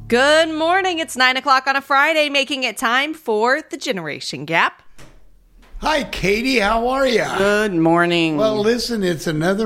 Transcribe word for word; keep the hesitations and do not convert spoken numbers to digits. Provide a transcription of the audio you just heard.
Good morning. It's nine o'clock on a Friday, making it time for the Generation Gap. Hi, Katie. How are you? Good morning. Well, listen, it's another